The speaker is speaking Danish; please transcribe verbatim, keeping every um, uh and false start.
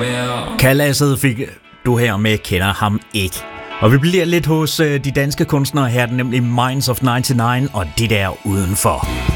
mere. Kalasset fik du her med Kender ham ikke. Og vi bliver lidt hos øh, de danske kunstnere her, nemlig Minds of nioghalvfems og de der udenfor.